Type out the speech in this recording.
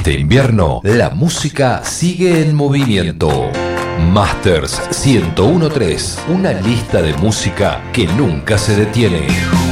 Este invierno, la música sigue en movimiento. Masters 1013, una lista de música que nunca se detiene.